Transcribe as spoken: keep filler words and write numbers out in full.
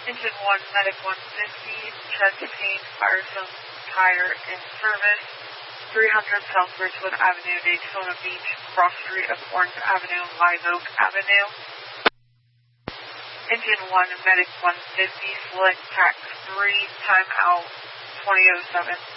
Engine one, Medic one fifty, Chesapeake, Firestone Tire in service, three hundred South Ridgewood Avenue, Daytona Beach, cross street of Orange Avenue, Live Oak Avenue. Engine one, Medic one fifty, select tax three, timeout twenty oh seven.